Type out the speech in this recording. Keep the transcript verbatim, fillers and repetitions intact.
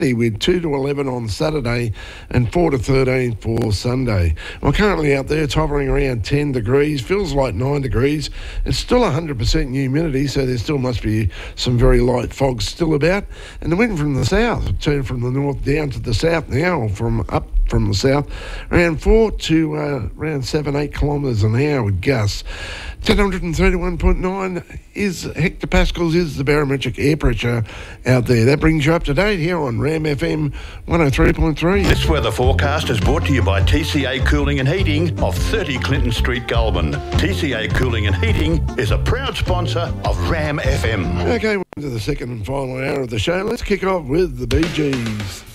with two to eleven on Saturday and four to thirteen for Sunday. Well, currently out there, it's hovering around ten degrees, feels like nine degrees. It's still one hundred percent humidity, so there still must be some very light fog still about. And the wind from the south, turned from the north down to the south now, or from up from the south, around four to uh, around seven, eight kilometres an hour with gusts. ten thirty-one point nine is hectopascals is the barometric air pressure out there. That brings you up to date here on Ram F M one oh three point three. This weather forecast is brought to you by T C A Cooling and Heating of thirty Clinton Street, Goulburn. T C A Cooling and Heating is a proud sponsor of Ram F M. Okay, we're to the second and final hour of the show. Let's kick off with the Bee Gees.